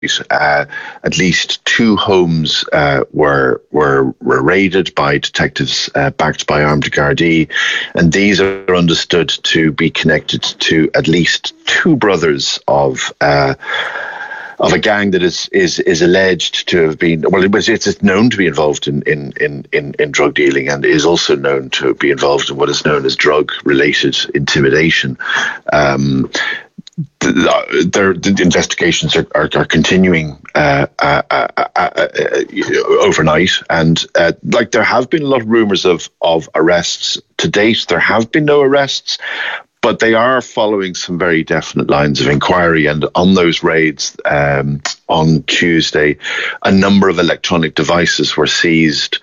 At least 2 homes were raided by detectives backed by armed Gardaí, and these are understood to be connected to at least 2 brothers of a gang that is alleged to have been, well, it's known to be involved in drug dealing, and is also known to be involved in what is known as drug-related intimidation. The investigations are continuing overnight, and there have been a lot of rumours of arrests. To date, there have been no arrests, but they are following some very definite lines of inquiry. And on those raids on Tuesday, a number of electronic devices were seized,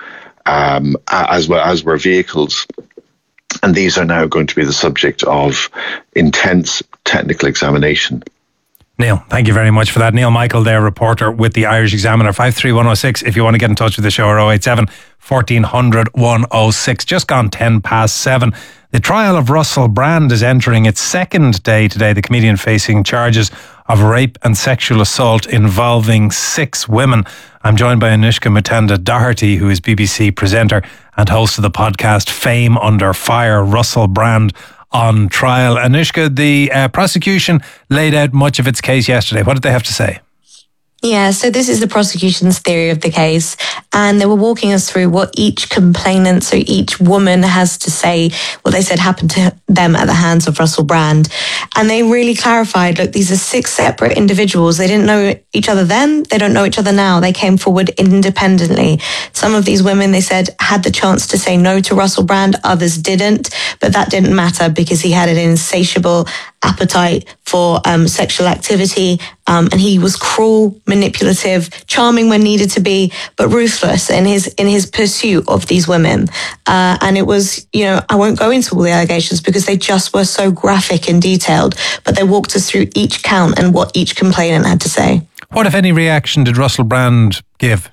as were vehicles. And these are now going to be the subject of intense technical examination. Neil, thank you very much for that. Neil Michael there, reporter with the Irish Examiner. 53106 if you want to get in touch with the show, or 087 1400 106. Just gone 7:10. The trial of Russell Brand is entering its second day today. The comedian facing charges of rape and sexual assault involving 6 women. I'm joined by Anushka Mutanda Doherty, who is BBC presenter and host of the podcast Fame Under Fire, Russell Brand on trial. Anushka, the prosecution laid out much of its case yesterday. What did they have to say? Yeah, so this is the prosecution's theory of the case, and they were walking us through what each complainant, so each woman, has to say, what they said happened to them at the hands of Russell Brand. And they really clarified, look, these are 6 separate individuals. They didn't know each other then, they don't know each other now. They came forward independently. Some of these women, they said, had the chance to say no to Russell Brand, others didn't, but that didn't matter because he had an insatiable appetite for sexual activity, and he was cruel, manipulative, charming when needed to be, but ruthless in his pursuit of these women. And it was, I won't go into all the allegations because they just were so graphic and detailed, but they walked us through each count and what each complainant had to say. What, if any, reaction did Russell Brand give?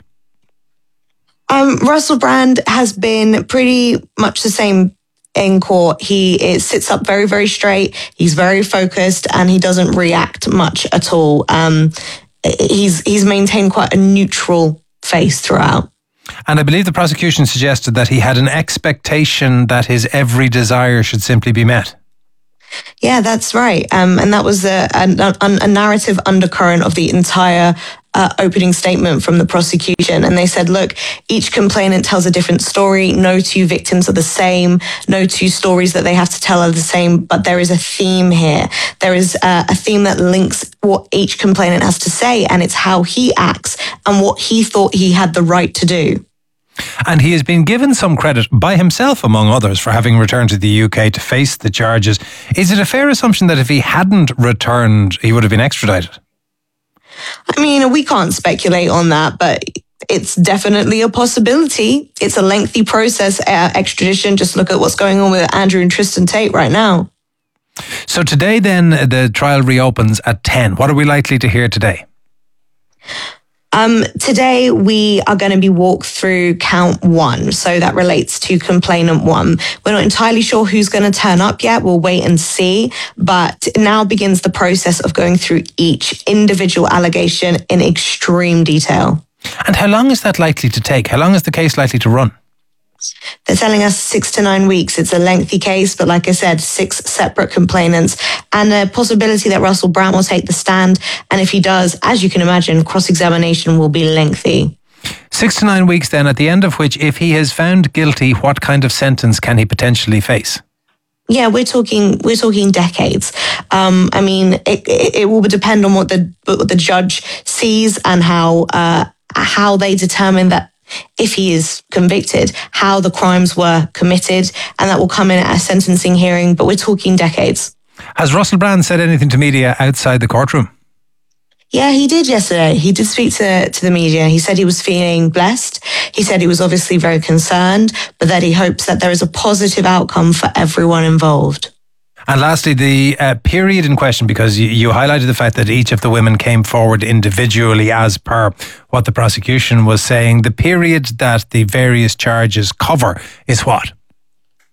Russell Brand has been pretty much the same in court. He sits up very, very straight. He's very focused, and he doesn't react much at all. He's maintained quite a neutral face throughout. And I believe the prosecution suggested that he had an expectation that his every desire should simply be met. Yeah, that's right. And that was a narrative undercurrent of the entire opening statement from the prosecution. And they said, look, each complainant tells a different story. No 2 victims are the same. No 2 stories that they have to tell are the same. But there is a theme here. There is a theme that links what each complainant has to say, and it's how he acts and what he thought he had the right to do. And he has been given some credit by himself, among others, for having returned to the UK to face the charges. Is it a fair assumption that if he hadn't returned, he would have been extradited? I mean, we can't speculate on that, but it's definitely a possibility. It's a lengthy process, extradition. Just look at what's going on with Andrew and Tristan Tate right now. So today then, the trial reopens at 10. What are we likely to hear today? Today we are going to be walked through count 1. So that relates to complainant 1. We're not entirely sure who's going to turn up yet. We'll wait and see. But now begins the process of going through each individual allegation in extreme detail. And how long is that likely to take? How long is the case likely to run? They're telling us 6 to 9 weeks. It's a lengthy case, but like I said, 6 separate complainants, and a possibility that Russell Brand will take the stand. And if he does, as you can imagine, cross-examination will be lengthy. 6 to 9 weeks then, at the end of which, if he is found guilty, what kind of sentence can he potentially face? Yeah, we're talking decades. I mean, it will depend on what the judge sees and how they determine that, if he is convicted, how the crimes were committed, and that will come in at a sentencing hearing, but we're talking decades. Has Russell Brand said anything to media outside the courtroom? Yeah, he did yesterday. He did speak to the media. He said he was feeling blessed. He said he was obviously very concerned, but that he hopes that there is a positive outcome for everyone involved. And lastly, the period in question, because you highlighted the fact that each of the women came forward individually as per what the prosecution was saying. The period that the various charges cover is what?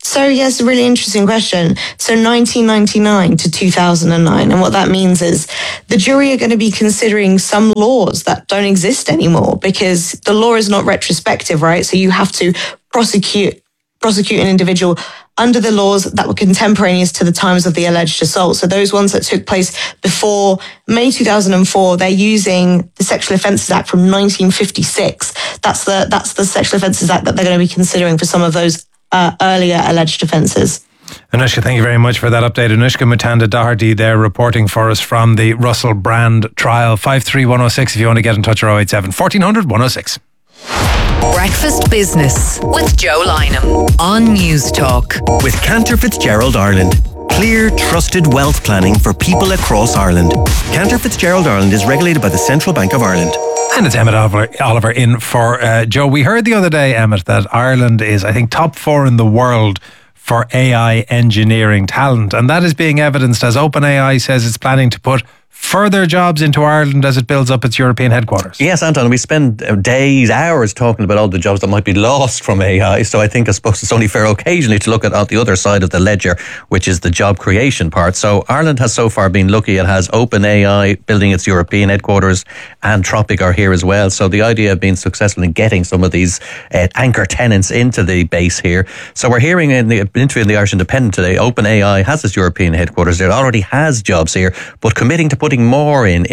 So yes, a really interesting question. So 1999 to 2009. And what that means is the jury are going to be considering some laws that don't exist anymore because the law is not retrospective, right? So you have to prosecute an individual under the laws that were contemporaneous to the times of the alleged assault. So those ones that took place before May 2004, they're using the Sexual Offences Act from 1956. That's the Sexual Offences Act that they're going to be considering for some of those earlier alleged offences. Anushka, thank you very much for that update. Anushka Mutanda Daugherty there reporting for us from the Russell Brand trial. 53106 if you want to get in touch, or 087 1400 106. Breakfast Business with Joe Lynham on News Talk. With Cantor Fitzgerald Ireland. Clear, trusted wealth planning for people across Ireland. Cantor Fitzgerald Ireland is regulated by the Central Bank of Ireland. And it's Emmett Oliver in for Joe. We heard the other day, Emmett, that Ireland is, I think, top 4 in the world for AI engineering talent. And that is being evidenced as OpenAI says it's planning to put further jobs into Ireland as it builds up its European headquarters. Yes, Anton, we spend days, hours talking about all the jobs that might be lost from AI. So I suppose it's only fair occasionally to look at the other side of the ledger, which is the job creation part. So Ireland has so far been lucky. It has OpenAI building its European headquarters, and Anthropic are here as well. So the idea of being successful in getting some of these anchor tenants into the base here. So we're hearing in the interview in the Irish Independent today, OpenAI has its European headquarters. It already has jobs here, but committing to putting more in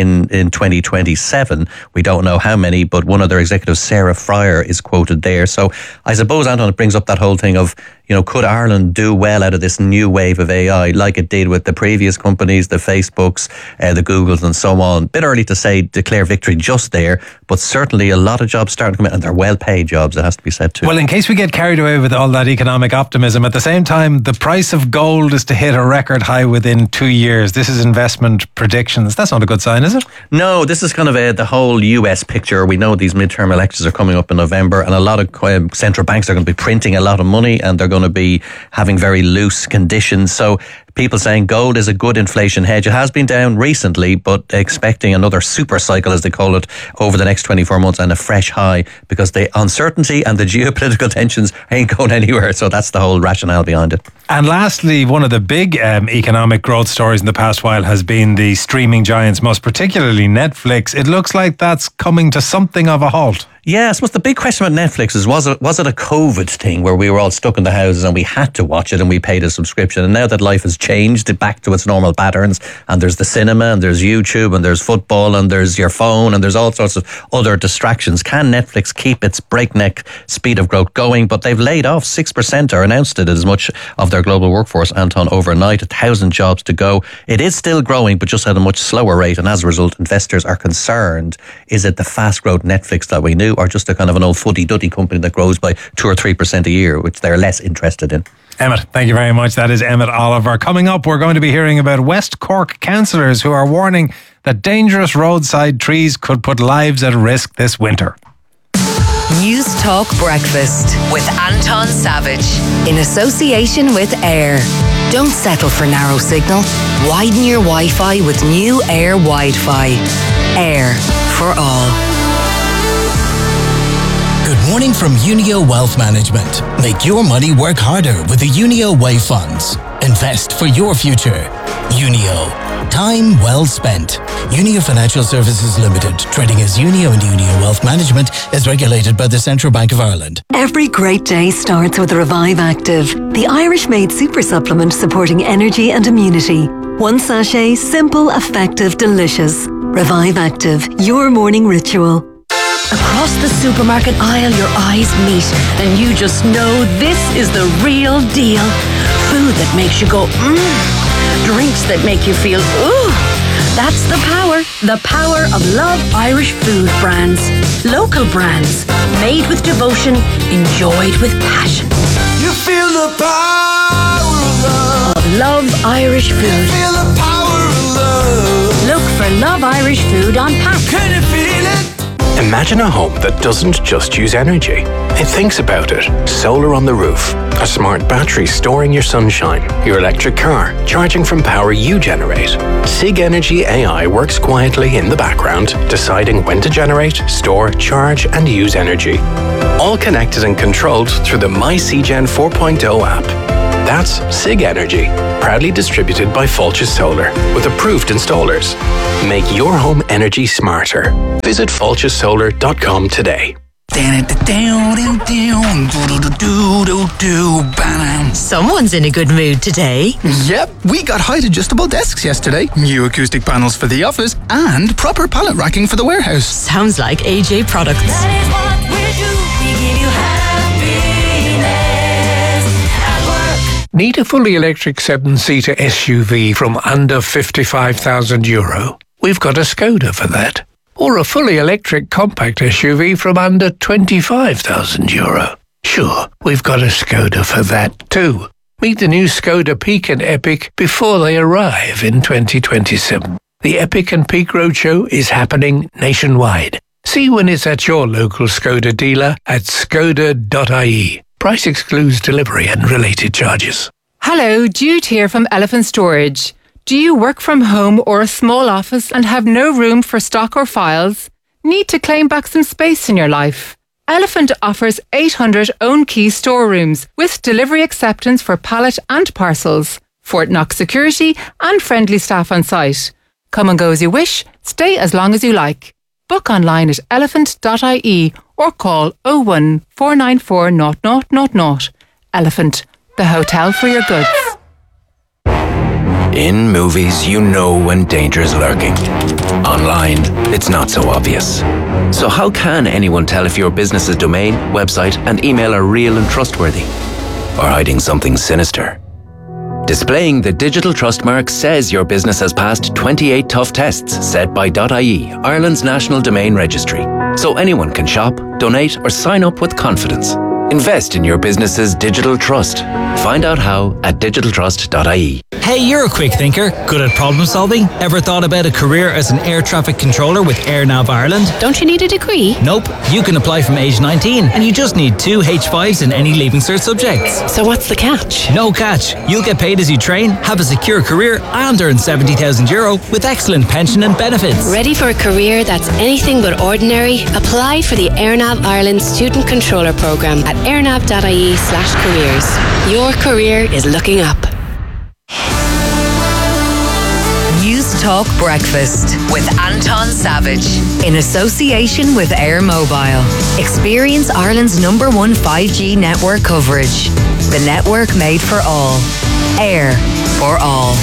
2027. We don't know how many, but one of their executives, Sarah Fryer, is quoted there. So I suppose, Anton, it brings up that whole thing of, could Ireland do well out of this new wave of AI like it did with the previous companies, the Facebooks, the Googles and so on? Bit early to declare victory just there, but certainly a lot of jobs starting to come in, and they're well-paid jobs, it has to be said too. Well, in case we get carried away with all that economic optimism, at the same time, the price of gold is to hit a record high within 2 years. This is investment predictions. That's not a good sign, is it? No, this is kind of the whole US picture. We know these midterm elections are coming up in November, and a lot of central banks are going to be printing a lot of money, and they're going to be having very loose conditions. So people saying gold is a good inflation hedge. It has been down recently, but expecting another super cycle, as they call it, over the next 24 months and a fresh high, because the uncertainty and the geopolitical tensions ain't going anywhere. So that's the whole rationale behind it. And lastly, one of the big economic growth stories in the past while has been the streaming giants, most particularly Netflix. It looks like that's coming to something of a halt. Yeah, I suppose the big question about Netflix is, was it a COVID thing where we were all stuck in the houses and we had to watch it and we paid a subscription? And now that life has changed back to its normal patterns, and there's the cinema and there's YouTube and there's football and there's your phone and there's all sorts of other distractions, can Netflix keep its breakneck speed of growth going? But they've laid off 6%, or announced it, as much of their global workforce, Anton, overnight. 1,000 jobs to go. It is still growing, but just at a much slower rate. And as a result, investors are concerned. Is it the fast growth Netflix that we knew, or just a kind of an old fuddy-duddy company that grows by 2 or 3% a year, which they're less interested in? Emmett, thank you very much. That is Emmett Oliver. Coming up, we're going to be hearing about West Cork councillors who are warning that dangerous roadside trees could put lives at risk this winter. News Talk Breakfast with Anton Savage in association with Air. Don't settle for narrow signal. Widen your Wi-Fi with new Air Wi-Fi. Air for all. Good morning from Unio Wealth Management. Make your money work harder with the Unio Way funds. Invest for your future. Unio. Time well spent. Unio Financial Services Limited, trading as Unio and Unio Wealth Management, is regulated by the Central Bank of Ireland. Every great day starts with Revive Active, the Irish-made super supplement supporting energy and immunity. One sachet, simple, effective, delicious. Revive Active, your morning ritual. Across the supermarket aisle, your eyes meet, and you just know this is the real deal. Food that makes you go, Drinks that make you feel, ooh. That's the power of Love Irish food brands. Local brands, made with devotion, enjoyed with passion. You feel the power of love. Of Love Irish food. You feel the power of love. Look for Love Irish food on pack. Can you feel it? Imagine a home that doesn't just use energy. It thinks about it. Solar on the roof, a smart battery storing your sunshine, your electric car charging from power you generate. SIG Energy AI works quietly in the background, deciding when to generate, store, charge and use energy. All connected and controlled through the MyCGen 4.0 app. That's SIG Energy, proudly distributed by Fulches Solar, with approved installers. Make your home energy smarter. Visit fulchessolar.com today. Someone's in a good mood today. Yep, we got height adjustable desks yesterday, new acoustic panels for the office, and proper pallet racking for the warehouse. Sounds like AJ Products. That is what we do. We give you happiness at work. Need a fully electric 7-seater SUV from under €55,000? We've got a Skoda for that. Or a fully electric compact SUV from under €25,000? Sure, we've got a Skoda for that too. Meet the new Skoda Peak and Epic before they arrive in 2027. The Epic and Peak Roadshow is happening nationwide. See when it's at your local Skoda dealer at skoda.ie. Price excludes delivery and related charges. Hello, Jude here from Elephant Storage. Do you work from home or a small office and have no room for stock or files? Need to claim back some space in your life? Elephant offers 800 own key storerooms with delivery acceptance for pallet and parcels, Fort Knox security and friendly staff on site. Come and go as you wish, stay as long as you like. Book online at elephant.ie or call 01 494 0000. Elephant, the hotel for your goods. In movies, you know when danger is lurking. Online, it's not so obvious. So how can anyone tell if your business's domain, website and email are real and trustworthy? Or hiding something sinister? Displaying the digital trust mark says your business has passed 28 tough tests set by .ie, Ireland's national domain registry. So anyone can shop, donate or sign up with confidence. Invest in your business's digital trust. Find out how at digitaltrust.ie. Hey, you're a quick thinker, good at problem solving. Ever thought about a career as an air traffic controller with AirNav Ireland? Don't you need a degree? Nope. You can apply from age 19 and you just need 2 H5s in any Leaving Cert subjects. So what's the catch? No catch. You'll get paid as you train, have a secure career and earn €70,000 with excellent pension and benefits. Ready for a career that's anything but ordinary? Apply for the AirNav Ireland Student Controller Programme at airnav.ie/careers. Your career is looking up. News Talk Breakfast with Anton Savage in association with Air Mobile. Experience Ireland's #1 5G network coverage. The network made for all. Air for all.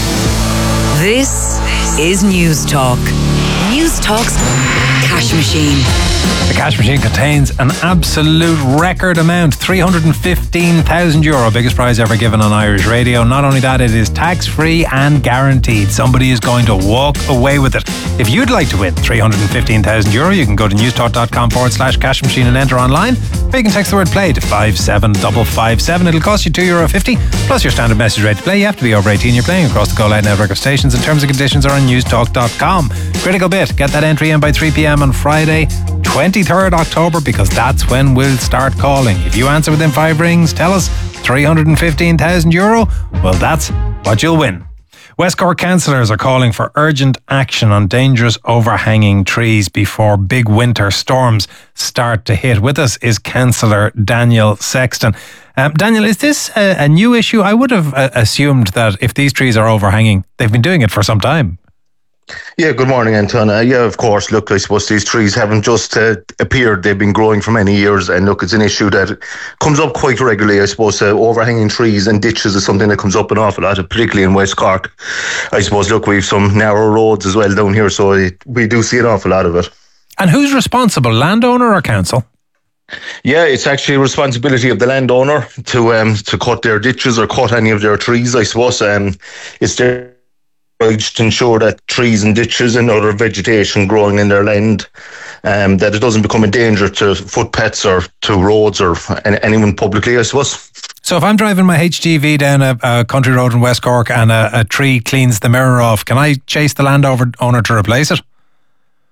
This is News Talk. News Talk's cash machine. The cash machine contains an absolute record amount, €315,000, biggest prize ever given on Irish radio. Not only that, it is tax-free and guaranteed. Somebody is going to walk away with it. If you'd like to win €315,000, you can go to newstalk.com/cash machine and enter online. Or you can text the word play to 57557. It'll cost you €2.50 plus your standard message rate to play. You have to be over 18. You're playing across the Go Loud network of stations, and terms and conditions are on newstalk.com. Critical bit, get that entry in by 3 p.m. on Friday, 23rd October, because that's when we'll start calling. If you answer within 5 rings, tell us €315,000, well, that's what you'll win. West Cork councillors are calling for urgent action on dangerous overhanging trees before big winter storms start to hit. With us is Councillor Daniel Sexton. Daniel, is this a new issue? I would have assumed that if these trees are overhanging, they've been doing it for some time. Yeah, good morning, Anton. Yeah, of course. Look, I suppose these trees haven't just appeared. They've been growing for many years. And look, it's an issue that comes up quite regularly. I suppose overhanging trees and ditches is something that comes up an awful lot, particularly in West Cork. I suppose, look, we've some narrow roads as well down here, so we do see an awful lot of it. And who's responsible, landowner or council? Yeah, it's actually a responsibility of the landowner to cut their ditches or cut any of their trees, I suppose. It's their to ensure that trees and ditches and other vegetation growing in their land, that it doesn't become a danger to footpaths or to roads or anyone publicly, I suppose. So if I'm driving my HGV down a country road in West Cork and a tree cleans the mirror off, can I chase the landowner to replace it?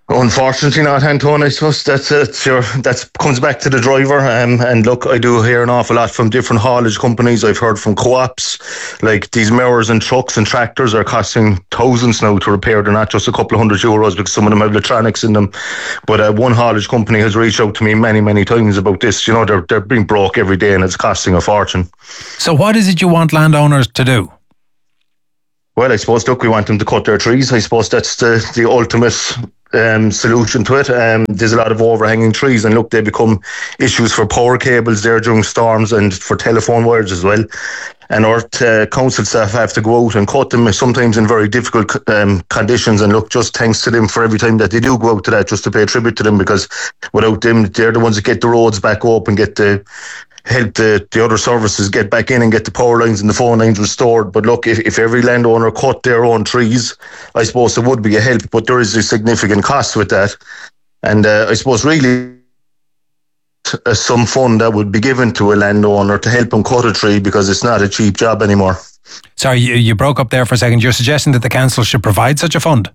Unfortunately not, Anton. I suppose that comes back to the driver. And look, I do hear an awful lot from different haulage companies. I've heard from co-ops, like these mowers and trucks and tractors are costing thousands now to repair. They're not just a couple of €100 because some of them have electronics in them. But one haulage company has reached out to me many, many times about this. You know, they're being broke every day and it's costing a fortune. So what is it you want landowners to do? Well, I suppose, look, we want them to cut their trees. I suppose that's the ultimate solution to it. There's a lot of overhanging trees, and look, they become issues for power cables there during storms and for telephone wires as well. And our council staff have to go out and cut them sometimes in very difficult conditions. And look, just thanks to them for every time that they do go out to that, just to pay tribute to them, because without them, they're the ones that get the roads back up and help the other services get back in and get the power lines and the phone lines restored. But look, if every landowner cut their own trees, I suppose it would be a help, but there is a significant cost with that. And I suppose really some fund that would be given to a landowner to help him cut a tree, because it's not a cheap job anymore. Sorry, you broke up there for a second. You're suggesting that the council should provide such a fund?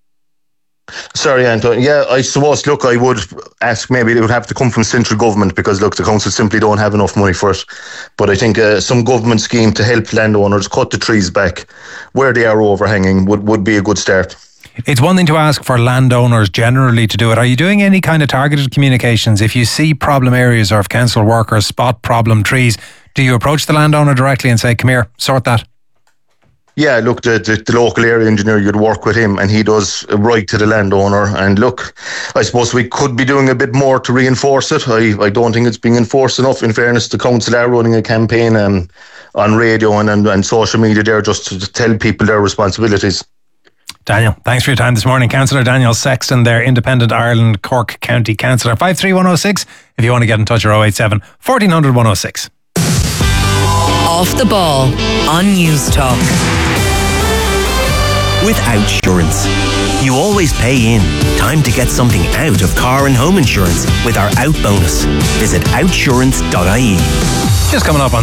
Sorry, Anton. Yeah, I suppose, look, I would ask maybe it would have to come from central government, because, look, the council simply don't have enough money for it. But I think some government scheme to help landowners cut the trees back where they are overhanging would be a good start. It's one thing to ask for landowners generally to do it. Are you doing any kind of targeted communications? If you see problem areas or if council workers spot problem trees, do you approach the landowner directly and say, come here, sort that? Yeah, look, the local area engineer, you'd work with him and he does right to the landowner. And look, I suppose we could be doing a bit more to reinforce it. I don't think it's being enforced enough. In fairness, the council are running a campaign on radio and social media there just to tell people their responsibilities. Daniel, thanks for your time this morning. Councillor Daniel Sexton there, Independent Ireland Cork County Councillor. 53106 if you want to get in touch, or 087 1400 106. Off the Ball on News Talk. With Outsurance, you always pay in. Time to get something out of car and home insurance with our Out bonus. Visit outsurance.ie. Just coming up on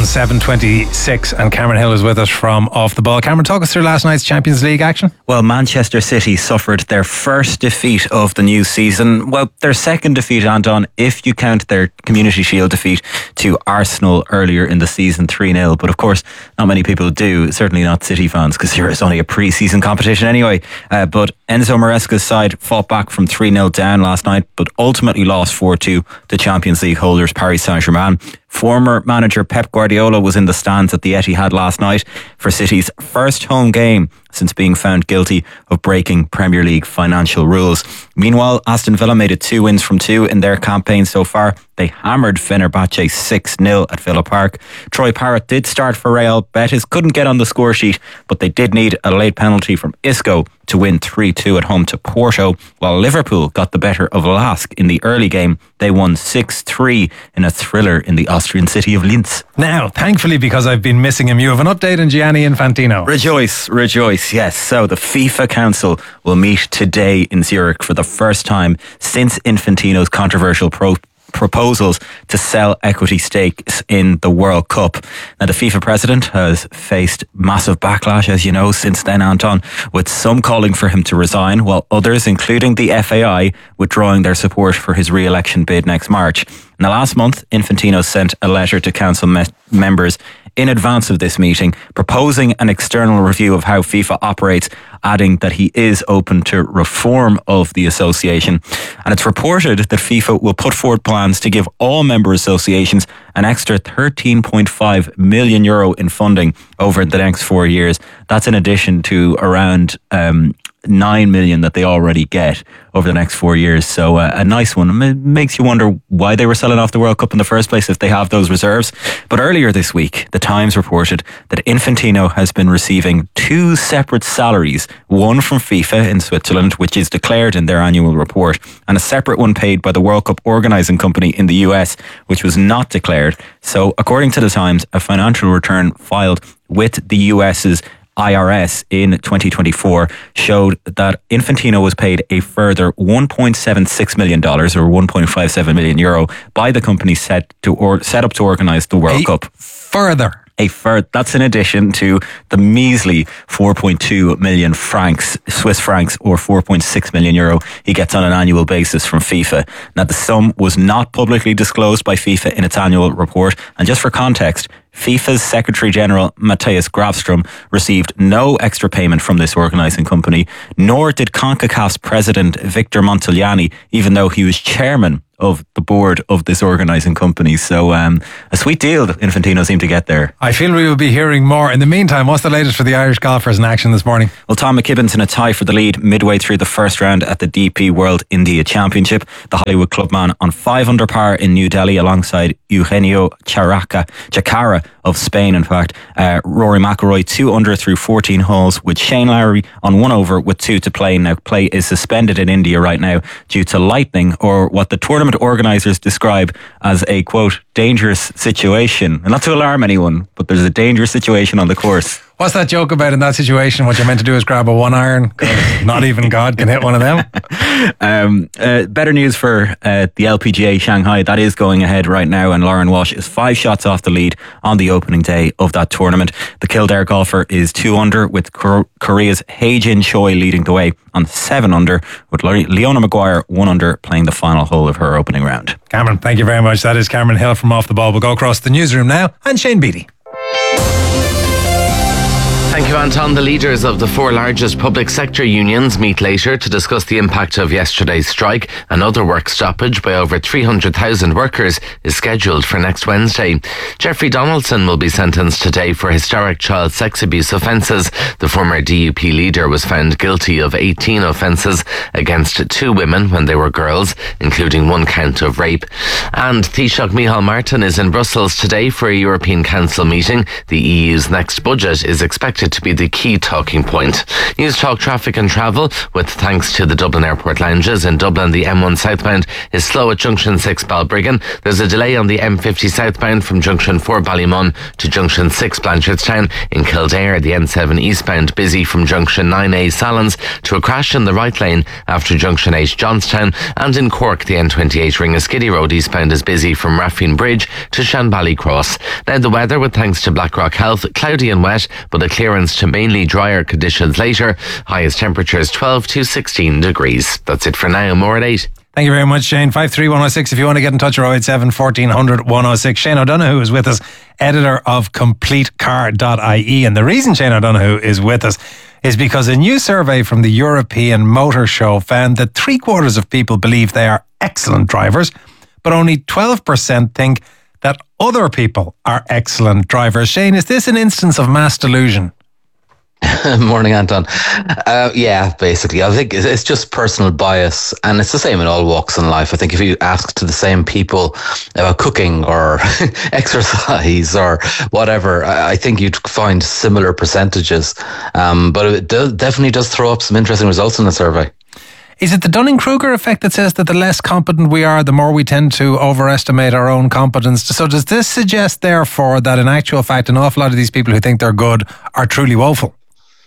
7:26, and Cameron Hill is with us from Off the Ball. Cameron, talk us through last night's Champions League action. Well, Manchester City suffered their first defeat of the new season. Well, their second defeat, Anton, if you count their Community Shield defeat to Arsenal earlier in the season, 3-0. But of course, not many people do, certainly not City fans, because here is only a pre-season competition anyway. But Enzo Maresca's side fought back from 3-0 down last night, but ultimately lost 4-2 to Champions League holders Paris Saint-Germain. Former manager Pep Guardiola was in the stands at the Etihad last night for City's first home game since being found guilty of breaking Premier League financial rules. Meanwhile, Aston Villa made it 2 wins from 2 in their campaign so far. They hammered Fenerbahce 6-0 at Villa Park. Troy Parrott did start for Real Betis, couldn't get on the score sheet, but they did need a late penalty from Isco to win 3-2 at home to Porto, while Liverpool got the better of Lask in the early game. They won 6-3 in a thriller in the Austrian city of Linz. Now, thankfully, because I've been missing him, you have an update on Gianni Infantino. Rejoice, yes. So the FIFA Council will meet today in Zurich for the first time since Infantino's controversial proposals to sell equity stakes in the World Cup. Now, the FIFA president has faced massive backlash, as you know, since then, Anton, with some calling for him to resign, while others, including the FAI, withdrawing their support for his re-election bid next March. Now, last month, Infantino sent a letter to council members in advance of this meeting, proposing an external review of how FIFA operates, adding that he is open to reform of the association. And it's reported that FIFA will put forward plans to give all member associations an extra €13.5 million in funding over the next 4 years. That's in addition to around 9 million that they already get over the next 4 years. So a nice one. It makes you wonder why they were selling off the World Cup in the first place if they have those reserves. But earlier this week, the Times reported that Infantino has been receiving 2 separate salaries, one from FIFA in Switzerland, which is declared in their annual report, and a separate one paid by the World Cup organising company in the US, which was not declared. So according to the Times, a financial return filed with the US's IRS in 2024 showed that Infantino was paid a further $1.76 million or €1.57 million by the company set up to organise the World Cup. Further That's in addition to the measly 4.2 million francs, Swiss francs, or 4.6 million euro he gets on an annual basis from FIFA. Now, the sum was not publicly disclosed by FIFA in its annual report. And just for context, FIFA's Secretary General Matthias Grafström received no extra payment from this organising company, nor did CONCACAF's president Victor Montagliani, even though he was chairman of the board of this organising company. So a sweet deal that Infantino seemed to get there. I feel we will be hearing more. In the meantime, what's the latest for the Irish golfers in action this morning? Well, Tom McKibben's in a tie for the lead midway through the first round at the DP World India Championship. The Hollywood clubman on 5 under par in New Delhi alongside Eugenio Chacarra of Spain, in fact. Rory McIlroy 2 under through 14 holes, with Shane Lowry on 1 over with 2 to play. Now, play is suspended in India right now due to lightning, or what the tournament organisers describe as a, quote, dangerous situation. And not to alarm anyone, but there's a dangerous situation on the course. What's that joke about in that situation? What you're meant to do is grab a 1 iron, because not even God can hit one of them. Better news for the LPGA Shanghai. That is going ahead right now, and Lauren Walsh is 5 shots off the lead on the opening day of that tournament. The Kildare golfer is 2 under, with Korea's Hae-Jin Choi leading the way on 7 under, with Leona Maguire 1 under playing the final hole of her opening round. Cameron, thank you very much. That is Cameron Hill from Off the Ball. We'll go across the newsroom now, and Shane Beattie. Thank you, Anton. The leaders of the 4 largest public sector unions meet later to discuss the impact of yesterday's strike. Another work stoppage by over 300,000 workers is scheduled for next Wednesday. Jeffrey Donaldson will be sentenced today for historic child sex abuse offences. The former DUP leader was found guilty of 18 offences against 2 women when they were girls, including 1 count of rape. And Taoiseach Micheál Martin is in Brussels today for a European Council meeting. The EU's next budget is expected to be the key talking point. News Talk Traffic and Travel, with thanks to the Dublin Airport lounges. In Dublin, the M1 southbound is slow at Junction 6 Balbriggan. There's a delay on the M50 southbound from Junction 4 Ballymun to Junction 6 Blanchardstown. In Kildare, the N7 eastbound busy from Junction 9A Sallins to a crash in the right lane after Junction 8 Johnstown. And in Cork, the N28 Ringaskiddy Road eastbound is busy from Raffine Bridge to Shanbally Cross. Now the weather, with thanks to Blackrock Health, cloudy and wet, but a clearance to mainly drier conditions later. Highest temperatures 12 to 16 degrees. That's it for now. More at 8. Thank you very much, Shane. 53106 if you want to get in touch, or 087 1400 106. Shane O'Donoghue is with us, editor of CompleteCar.ie. And the reason Shane O'Donoghue is with us is because a new survey from the European Motor Show found that 3/4 of people believe they are excellent drivers, but only 12% think that other people are excellent drivers. Shane, is this an instance of mass delusion? Morning, Anton. Yeah, basically. I think it's just personal bias, and it's the same in all walks in life. I think if you ask to the same people about cooking or exercise or whatever, I think you'd find similar percentages. But it definitely does throw up some interesting results in the survey. Is it the Dunning-Kruger effect that says that the less competent we are, the more we tend to overestimate our own competence? So does this suggest, therefore, that in actual fact, an awful lot of these people who think they're good are truly woeful?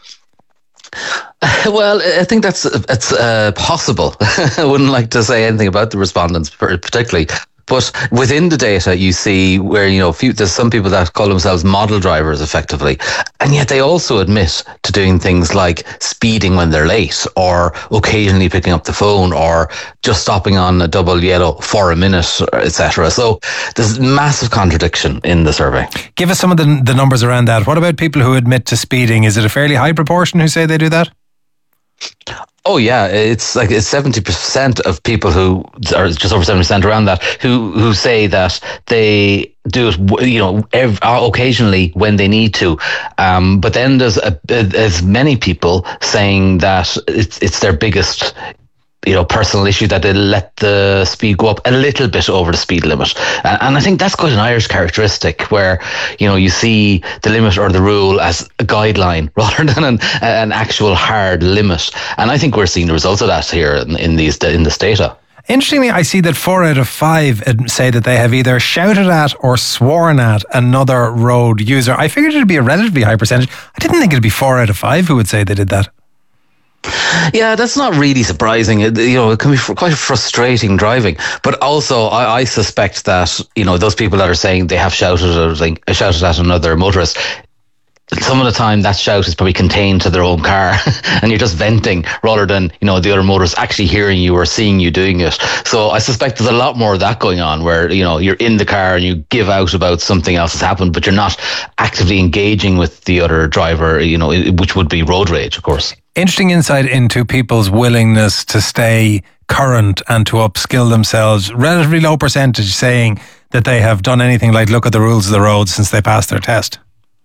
Well, I think it's possible. I wouldn't like to say anything about the respondents particularly. But within the data, you see where, there's some people that call themselves model drivers effectively. And yet they also admit to doing things like speeding when they're late, or occasionally picking up the phone, or just stopping on a double yellow for a minute, etc. So there's massive contradiction in the survey. Give us some of the numbers around that. What about people who admit to speeding? Is it a fairly high proportion who say they do that? Oh yeah, it's 70% of people who, or just over 70% around that, who say that they do it, occasionally when they need to. But then there's as many people saying that it's their biggest personal issue, that they let the speed go up a little bit over the speed limit. And I think that's quite an Irish characteristic, where, you see the limit or the rule as a guideline rather than an actual hard limit. And I think we're seeing the results of that here in this data. Interestingly, I see that 4 out of 5 say that they have either shouted at or sworn at another road user. I figured it'd be a relatively high percentage. I didn't think it'd be 4 out of 5 who would say they did that. Yeah, that's not really surprising. It can be quite frustrating driving. But also, I suspect that, those people that are saying they have shouted at another motorist, some of the time that shout is probably contained to their own car and you're just venting rather than, the other motorists actually hearing you or seeing you doing it. So I suspect there's a lot more of that going on where, you're in the car and you give out about something else has happened, but you're not actively engaging with the other driver, which would be road rage, of course. Interesting insight into people's willingness to stay current and to upskill themselves. Relatively low percentage saying that they have done anything like look at the rules of the road since they passed their test.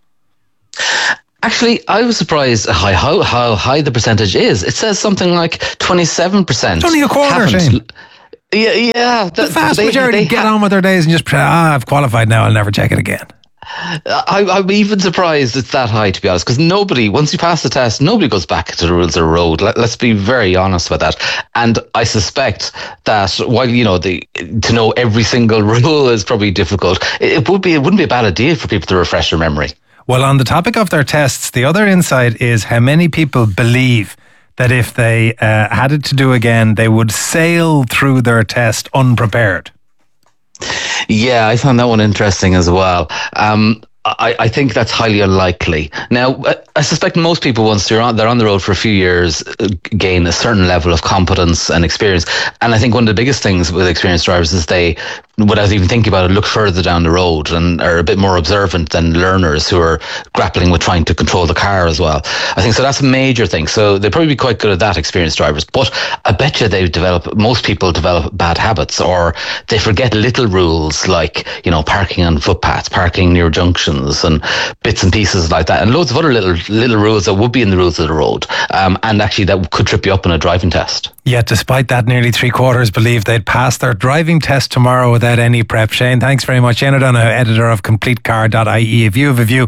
Actually, I was surprised how high the percentage is. It says something like 27%. It's only a quarter, Shane. Yeah. The vast majority get on with their days and just pretend, I've qualified now, I'll never check it again. I'm even surprised it's that high, to be honest, because once you pass the test, nobody goes back to the rules of the road. Let's be very honest with that. And I suspect that while, to know every single rule is probably difficult, it wouldn't be a bad idea for people to refresh their memory. Well, on the topic of their tests, the other insight is how many people believe that if they had it to do again, they would sail through their test unprepared. Yeah, I found that one interesting as well. I think that's highly unlikely. Now, I suspect most people, once they're on the road for a few years, gain a certain level of competence and experience. And I think one of the biggest things with experienced drivers is they, without even thinking about it, look further down the road and are a bit more observant than learners who are grappling with trying to control the car as well. I think so. That's a major thing. So they'd probably be quite good at that, experienced drivers. But I bet you most people develop bad habits, or they forget little rules like, parking on footpaths, parking near junctions, and bits and pieces like that, and loads of other little rules that would be in the rules of the road, and actually that could trip you up in a driving test. Yet despite that, nearly 3/4 believe they'd pass their driving test tomorrow without any prep. Shane, thanks very much. Shane O'Donoghue, editor of CompleteCar.ie. If you have a view,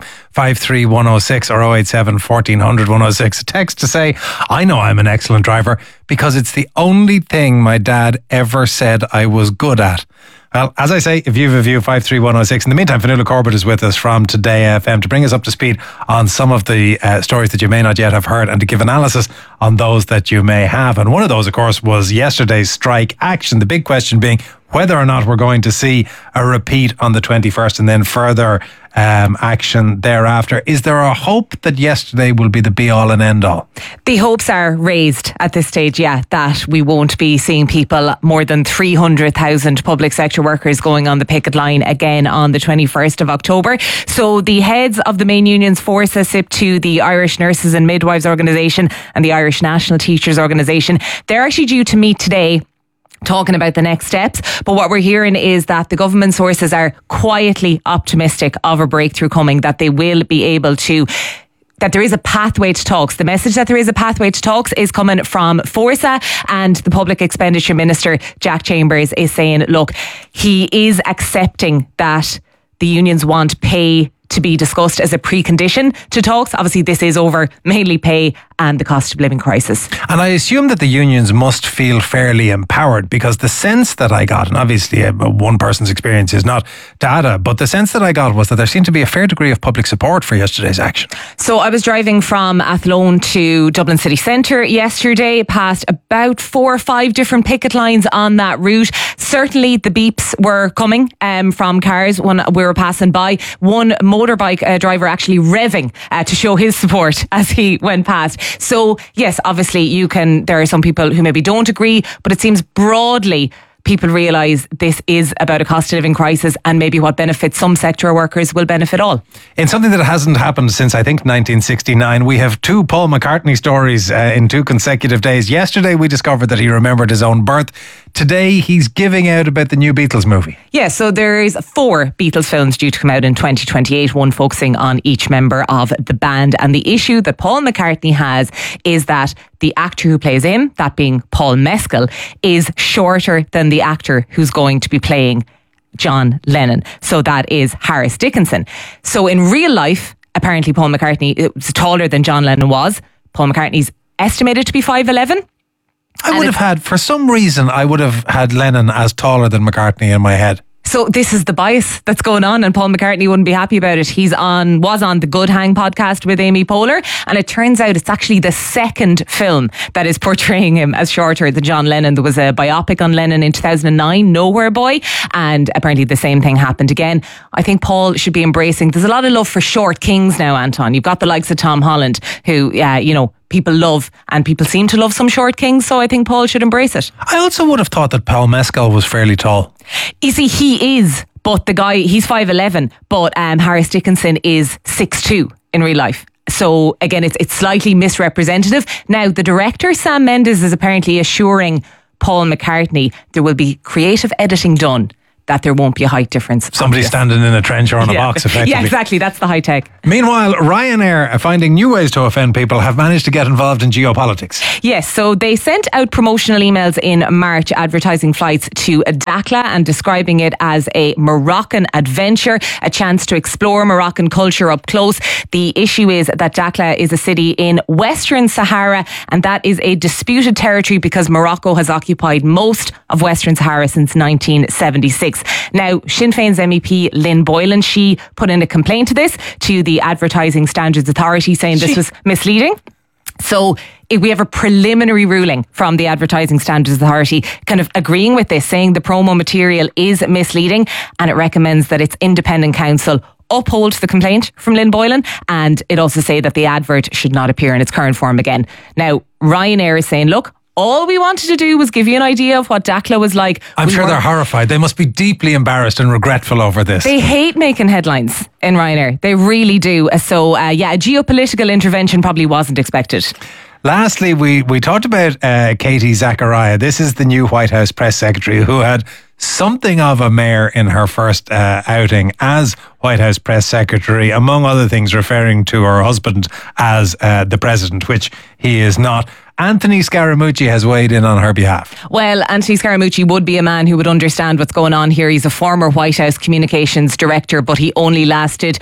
53106 or 087 1400 106. A text to say, I know I'm an excellent driver because it's the only thing my dad ever said I was good at. Well, as I say, if you have a view, 53106. In the meantime, Fionnuala Corbett is with us from Today FM to bring us up to speed on some of the stories that you may not yet have heard and to give analysis on those that you may have. And one of those, of course, was yesterday's strike action. The big question being whether or not we're going to see a repeat on the 21st and then further action thereafter. Is there a hope that yesterday will be the be-all and end-all? The hopes are raised at this stage, that we won't be seeing people, more than 300,000 public sector workers going on the picket line again on the 21st of October. So the heads of the main unions, Forsa, SIP2, the Irish Nurses and Midwives Organisation and the Irish National Teachers Organisation, they're actually due to meet today talking about the next steps. But what we're hearing is that the government sources are quietly optimistic of a breakthrough coming, that they will be able to, that there is a pathway to talks. The message that there is a pathway to talks is coming from Forsa, and the Public Expenditure Minister, Jack Chambers, is saying, look, he is accepting that the unions want pay to be discussed as a precondition to talks. Obviously, this is over mainly pay and the cost of living crisis. And I assume that the unions must feel fairly empowered, because the sense that I got, and obviously one person's experience is not data, but the sense that I got was that there seemed to be a fair degree of public support for yesterday's action. So I was driving from Athlone to Dublin City Centre yesterday, past about 4 or 5 different picket lines on that route. Certainly the beeps were coming from cars when we were passing by. One motorbike driver actually revving to show his support as he went past. So yes, obviously there are some people who maybe don't agree, but it seems broadly people realise this is about a cost of living crisis, and maybe what benefits some sector workers will benefit all. In something that hasn't happened since, I think, 1969, we have 2 Paul McCartney stories in 2 consecutive days. Yesterday we discovered that he remembered his own birth. Today he's giving out about the new Beatles movie. Yeah, so there's 4 Beatles films due to come out in 2028, one focusing on each member of the band. And the issue that Paul McCartney has is that the actor who plays him, that being Paul Mescal, is shorter than the actor who's going to be playing John Lennon. So that is Harris Dickinson. So in real life, apparently Paul McCartney was taller than John Lennon was. Paul McCartney's estimated to be 5'11". For some reason, I would have had Lennon as taller than McCartney in my head. So this is the bias that's going on, and Paul McCartney wouldn't be happy about it. Was on the Good Hang podcast with Amy Poehler, and it turns out it's actually the second film that is portraying him as shorter than John Lennon. There was a biopic on Lennon in 2009, Nowhere Boy, and apparently the same thing happened again. I think Paul should be embracing. There's a lot of love for short kings now, Anton. You've got the likes of Tom Holland, who, people love, and people seem to love some short kings, so I think Paul should embrace it. I also would have thought that Paul Mescal was fairly tall. You see, he is, but the guy, he's 5'11", but Harris Dickinson is 6'2" in real life. So again, it's slightly misrepresentative. Now, the director, Sam Mendes, is apparently assuring Paul McCartney there will be creative editing done, that there won't be a height difference. Somebody standing in a trench or on a box, effectively. Yeah, exactly. That's the high tech. Meanwhile, Ryanair, finding new ways to offend people, have managed to get involved in geopolitics. Yes, so they sent out promotional emails in March advertising flights to Dakhla and describing it as a Moroccan adventure, a chance to explore Moroccan culture up close. The issue is that Dakhla is a city in Western Sahara, and that is a disputed territory because Morocco has occupied most of Western Sahara since 1976. Now, Sinn Féin's MEP Lynn Boylan, she put in a complaint to this to the Advertising Standards Authority, saying this was misleading. So we have a preliminary ruling from the Advertising Standards Authority kind of agreeing with this, saying the promo material is misleading, and it recommends that its independent counsel uphold the complaint from Lynn Boylan, and it also say that the advert should not appear in its current form again. Now, Ryanair is saying, look, all we wanted to do was give you an idea of what Dakhla was like. I'm sure they're horrified. They must be deeply embarrassed and regretful over this. They hate making headlines in Ryanair. They really do. So, a geopolitical intervention probably wasn't expected. Lastly, we talked about Katie Zachariah. This is the new White House press secretary who had something of a mare in her first outing as White House press secretary, among other things referring to her husband as the president, which he is not. Anthony Scaramucci has weighed in on her behalf. Well, Anthony Scaramucci would be a man who would understand what's going on here. He's a former White House communications director, but he only lasted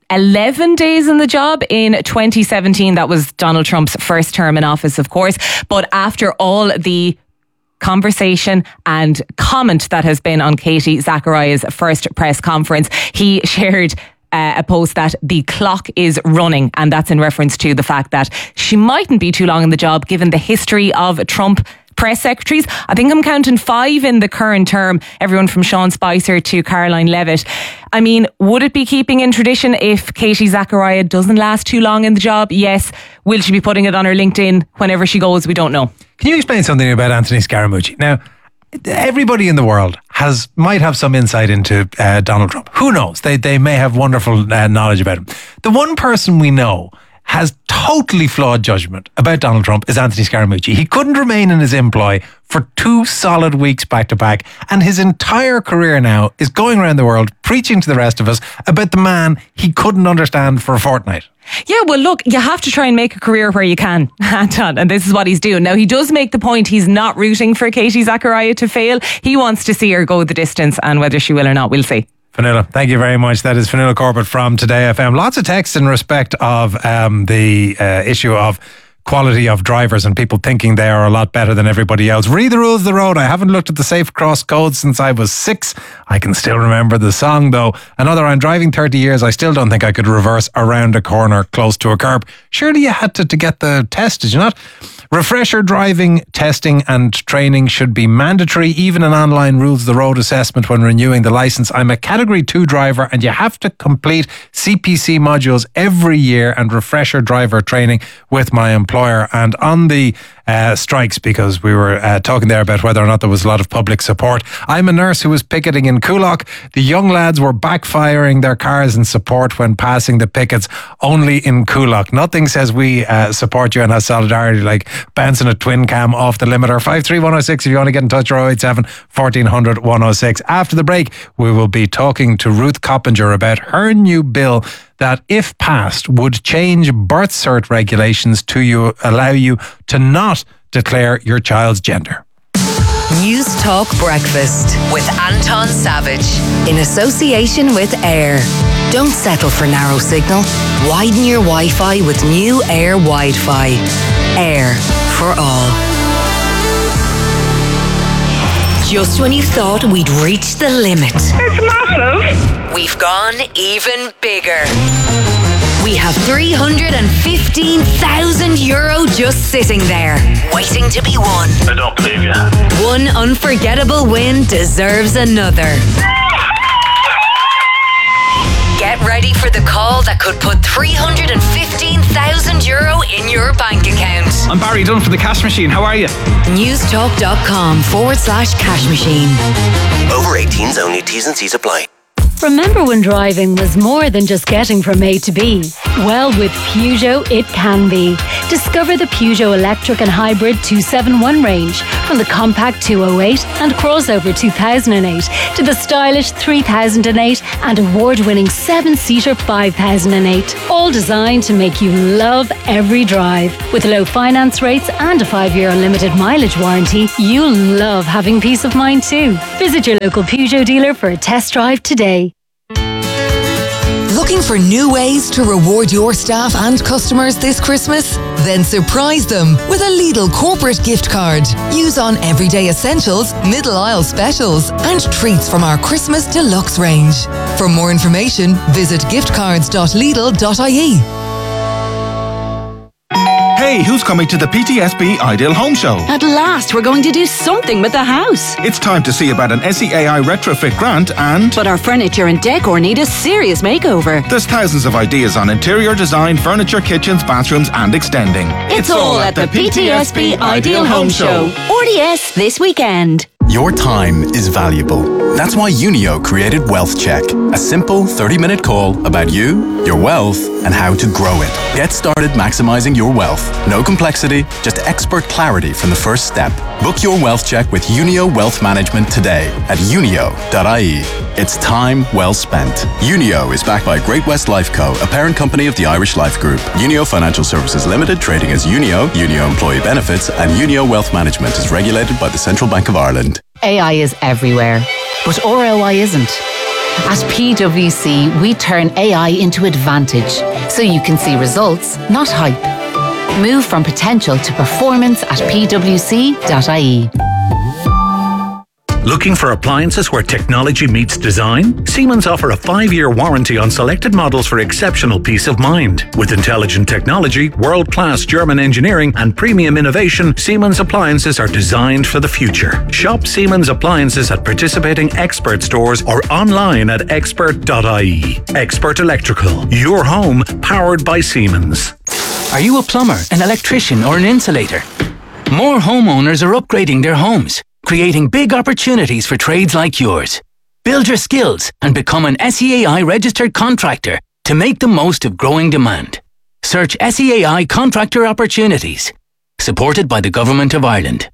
11 days in the job in 2017. That was Donald Trump's first term in office, of course. But after all the conversation and comment that has been on Katie Zachariah's first press conference, he shared a post that the clock is running, and that's in reference to the fact that she mightn't be too long in the job given the history of Trump press secretaries. I think I'm counting 5 in the current term, everyone from Sean Spicer to Caroline Levitt. I mean, would it be keeping in tradition if Katie Zachariah doesn't last too long in the job? Yes. Will she be putting it on her LinkedIn whenever she goes? We don't know. Can you explain something about Anthony Scaramucci? Now, everybody in the world might have some insight into Donald Trump. Who knows? They may have wonderful knowledge about him. The one person we know has totally flawed judgment about Donald Trump is Anthony Scaramucci. He couldn't remain in his employ for 2 solid weeks back to back, and his entire career now is going around the world preaching to the rest of us about the man he couldn't understand for a fortnight. Yeah, well, look, you have to try and make a career where you can, Anton, and this is what he's doing. Now, he does make the point he's not rooting for Katie Zachariah to fail. He wants to see her go the distance, and whether she will or not, we'll see. Fionnuala, thank you very much. That is Fionnuala Corbett from Today FM. Lots of texts in respect of the issue of quality of drivers and people thinking they are a lot better than everybody else. Read the rules of the road. I haven't looked at the Safe Cross code since I was 6. I can still remember the song though. Another, I'm driving 30 years. I still don't think I could reverse around a corner close to a curb. Surely you had to get the test, did you not? Refresher driving, testing and training should be mandatory, even an online rules of the road assessment when renewing the licence. I'm a Category 2 driver and you have to complete CPC modules every year and refresher driver training with my employer. And on the strikes, because we were talking there about whether or not there was a lot of public support. I'm a nurse who was picketing in Coolock. The young lads were backfiring their cars in support when passing the pickets, only in Coolock. Nothing says we support you and has solidarity like bouncing a twin cam off the limiter. 53106 if you want to get in touch, or 087 1400 106. After the break, we will be talking to Ruth Coppinger about her new bill that, if passed, would change birth cert regulations to allow you to not declare your child's gender. News Talk Breakfast with Anton Savage in association with Air. Don't settle for narrow signal. Widen your Wi-Fi with new Air Wi-Fi. Air for all. Just when you thought we'd reached the limit. It's massive. We've gone even bigger. We have €315,000 just sitting there, waiting to be won. I don't believe you. One unforgettable win deserves another. Get ready for the call that could put €315,000 in your bank account. I'm Barry Dunn for the Cash Machine. How are you? Newstalk.com/cash machine. Over 18s only. T's and C's apply. Remember when driving was more than just getting from A to B? Well, with Peugeot, it can be. Discover the Peugeot Electric and Hybrid 271 range, from the compact 208 and crossover 2008 to the stylish 3008 and award-winning 7-seater 5008. All designed to make you love every drive. With low finance rates and a 5-year unlimited mileage warranty, you'll love having peace of mind too. Visit your local Peugeot dealer for a test drive today. Looking for new ways to reward your staff and customers this Christmas? Then surprise them with a Lidl corporate gift card. Use on everyday essentials, middle aisle specials, and treats from our Christmas deluxe range. For more information, visit giftcards.lidl.ie. Hey, who's coming to the PTSB Ideal Home Show? At last, we're going to do something with the house. It's time to see about an SEAI retrofit grant and... But our furniture and decor need a serious makeover. There's thousands of ideas on interior design, furniture, kitchens, bathrooms and extending. It's all at the PTSB Ideal Home Show. RDS this weekend. Your time is valuable. That's why Unio created Wealth Check, a simple 30-minute call about you, your wealth, and how to grow it. Get started maximizing your wealth. No complexity, just expert clarity from the first step. Book your Wealth Check with Unio Wealth Management today at unio.ie. It's time well spent. Unio is backed by Great West Life Co., a parent company of the Irish Life Group. Unio Financial Services Limited, trading as Unio, Unio Employee Benefits, and Unio Wealth Management is regulated by the Central Bank of Ireland. AI is everywhere, but ROI isn't. At PwC, we turn AI into advantage, so you can see results, not hype. Move from potential to performance at pwc.ie. Looking for appliances where technology meets design? Siemens offer a 5-year warranty on selected models for exceptional peace of mind. With intelligent technology, world-class German engineering, and premium innovation, Siemens appliances are designed for the future. Shop Siemens appliances at participating Expert stores or online at expert.ie. Expert Electrical, your home powered by Siemens. Are you a plumber, an electrician, or an insulator? More homeowners are upgrading their homes, creating big opportunities for trades like yours. Build your skills and become an SEAI registered contractor to make the most of growing demand. Search SEAI Contractor Opportunities. Supported by the Government of Ireland.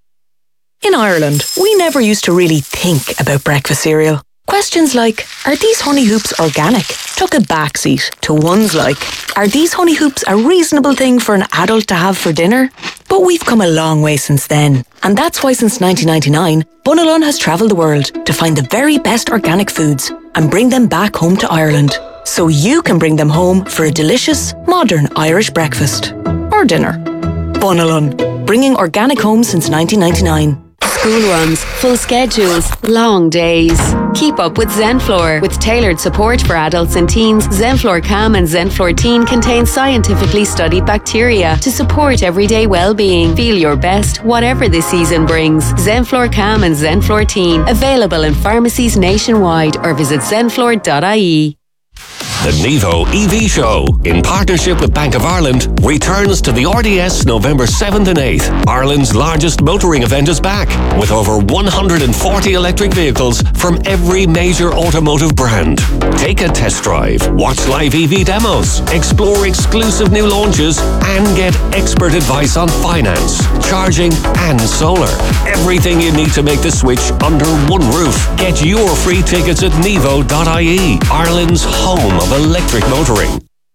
In Ireland, we never used to really think about breakfast cereal. Questions like, are these honey hoops organic? Took a backseat to ones like, are these honey hoops a reasonable thing for an adult to have for dinner? But we've come a long way since then. And that's why since 1999, Bunalon has travelled the world to find the very best organic foods and bring them back home to Ireland. So you can bring them home for a delicious, modern Irish breakfast. Or dinner. Bunalon, bringing organic home since 1999. School runs, full schedules, long days. Keep up with Zenflor. With tailored support for adults and teens, Zenflor Calm and Zenflor Teen contain scientifically studied bacteria to support everyday well-being. Feel your best, whatever the season brings. Zenflor Calm and Zenflor Teen. Available in pharmacies nationwide or visit zenflor.ie. The Nevo EV Show, in partnership with Bank of Ireland, returns to the RDS November 7th and 8th. Ireland's largest motoring event is back, with over 140 electric vehicles from every major automotive brand. Take a test drive, watch live EV demos, explore exclusive new launches, and get expert advice on finance, charging, and solar. Everything you need to make the switch under one roof. Get your free tickets at nevo.ie, Ireland's home of electric motoring.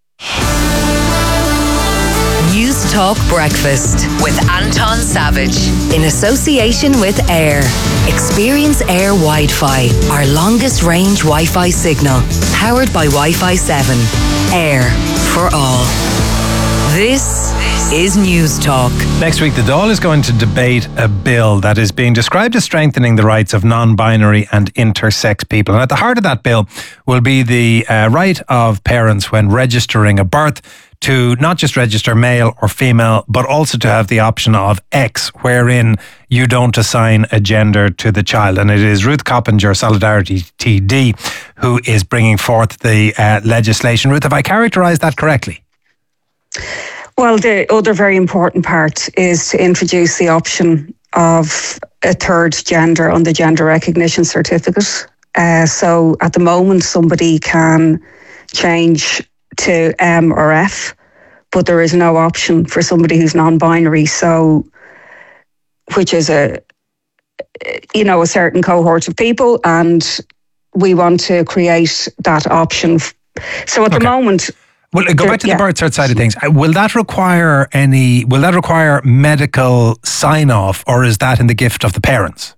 News Talk Breakfast with Anton Savage in association with Air. Experience Air Wi-Fi, our longest range Wi-Fi signal, powered by Wi-Fi 7. Air for all. This is News Talk. Next week, the Dáil is going to debate a bill that is being described as strengthening the rights of non-binary and intersex people. And at the heart of that bill will be the right of parents when registering a birth to not just register male or female, but also to have the option of X, wherein you don't assign a gender to the child. And it is Ruth Coppinger, Solidarity TD, who is bringing forth the legislation. Ruth, have I characterised that correctly? Well, the other very important part is to introduce the option of a third gender on the gender recognition certificate. So at the moment, somebody can change to M or F, but there is no option for somebody who's non-binary. So, which is a certain cohort of people, and we want to create that option. So at the moment. Well, go back to the birth cert side of things. Will that require medical sign-off, or is that in the gift of the parents?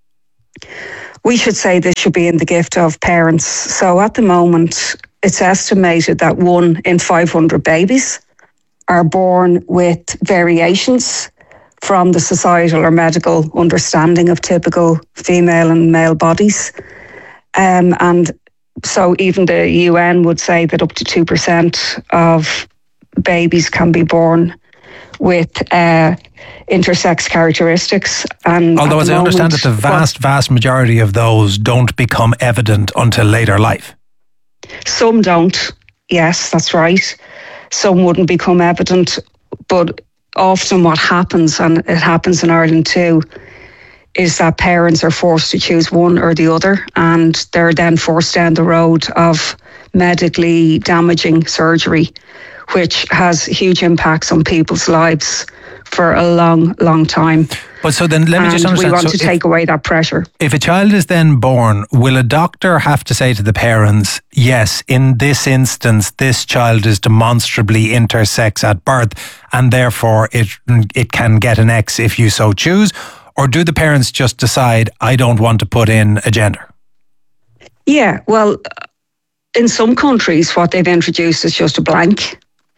We should say this should be in the gift of parents. So at the moment, it's estimated that 1 in 500 babies are born with variations from the societal or medical understanding of typical female and male bodies. And so even the UN would say that up to 2% of babies can be born with intersex characteristics. And although, as I understand it, the vast majority of those don't become evident until later life. Some don't. Yes, that's right. Some wouldn't become evident, but often what happens, and it happens in Ireland too, is that parents are forced to choose one or the other, and they're then forced down the road of medically damaging surgery, which has huge impacts on people's lives for a long time. But so then let me just understand. We want to take away that pressure. If a child is then born, will a doctor have to say to the parents, yes, in this instance, this child is demonstrably intersex at birth, and therefore it can get an X if you so choose? Or do the parents just decide, I don't want to put in a gender? Yeah, well, in some countries, what they've introduced is just a blank.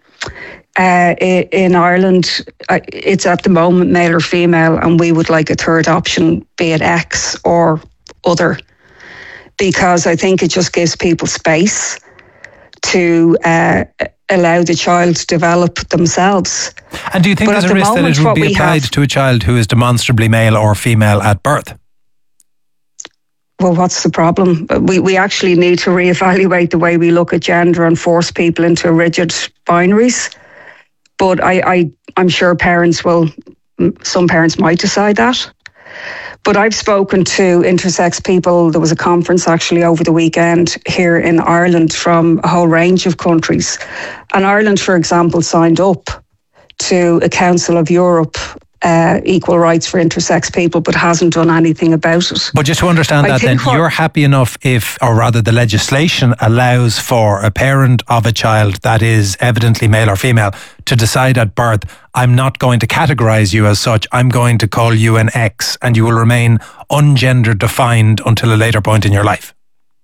In Ireland, it's at the moment male or female, and we would like a third option, be it X or other, because I think it just gives people space to allow the child to develop themselves. And do you think there's a risk that it would be applied to a child who is demonstrably male or female at birth? Well, what's the problem? We actually need to reevaluate the way we look at gender and force people into rigid binaries. But I'm sure some parents might decide that. But I've spoken to intersex people. There was a conference actually over the weekend here in Ireland from a whole range of countries. And Ireland, for example, signed up to a Council of Europe equal rights for intersex people, but hasn't done anything about it. But just to understand that then, you're happy enough if, or rather the legislation allows for a parent of a child that is evidently male or female to decide at birth, I'm not going to categorise you as such, I'm going to call you an X, and you will remain ungender defined until a later point in your life?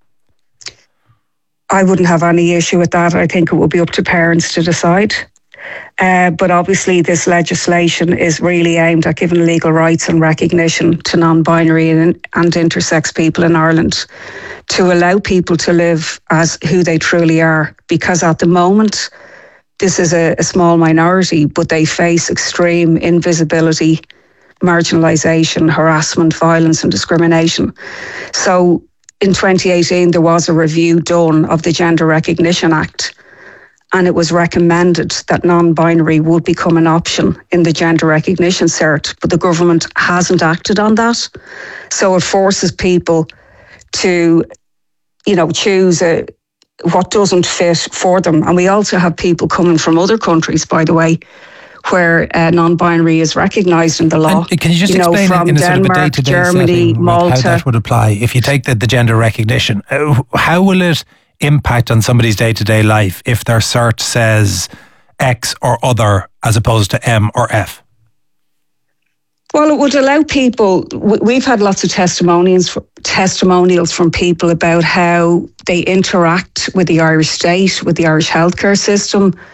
I wouldn't have any issue with that. I think it would be up to parents to decide. But obviously this legislation is really aimed at giving legal rights and recognition to non-binary and intersex people in Ireland, to allow people to live as who they truly are. Because at the moment, this is a small minority, but they face extreme invisibility, marginalisation, harassment, violence and discrimination. So in 2018, there was a review done of the Gender Recognition Act, and it was recommended that non-binary would become an option in the gender recognition cert, but the government hasn't acted on that. So it forces people to, choose what doesn't fit for them. And we also have people coming from other countries, by the way, where non-binary is recognised in the law. And can you just explain from in a Denmark, sort of a day-to-day Germany, setting Malta, how that would apply? If you take the gender recognition, how will it impact on somebody's day-to-day life if their cert says X or other as opposed to M or F? Well, it would allow people, we've had lots of testimonials from people about how they interact with the Irish state, with the Irish healthcare system,